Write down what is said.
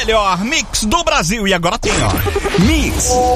melhor mix do Brasil. E agora tem, ó, Mix